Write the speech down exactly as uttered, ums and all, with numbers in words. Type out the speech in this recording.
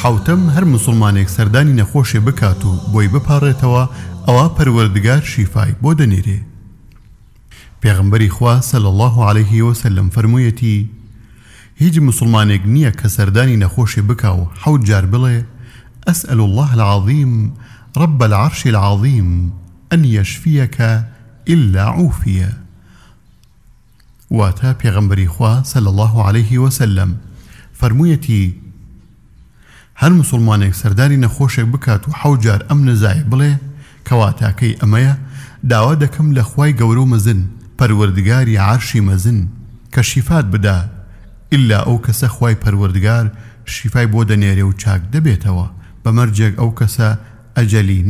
حوتەم هەر مسلمانێک سەردانی نەخۆشێ بکات و بۆی بپاڕێتەوە ئەوە پەروەردگار شیفای بۆ دەنێرێ. پێغەمبەری خوا صلی الله عليه وسلم فەرموویەتی هیچ مسلمانێک نییە کە سەردانی نەخۆشێ بکا و حەوت جار بڵێ أسأل الله العظيم رب العرش العظيم أن يشفيك إلا عوفية. واتا پێغەمبەری خوا صلی الله عليه وسلم فەرموویەتی هەر مسلمانێک سەردانی نەخۆشێک بکات و حەوت جار ئەم نزای بڵێ کەواتاکەی ئەمەیە داوا دەکەم لە خوای گەورە و مەزن پەروەردگاری عەرشی مەزن کە شیفات بدا ئللا ئەو کەسە خوای پەروەردگار شیفای بۆ دەنێرێ و چاک دەبێتەوە بەمەرجێک ئەو کەسە ئەجەلی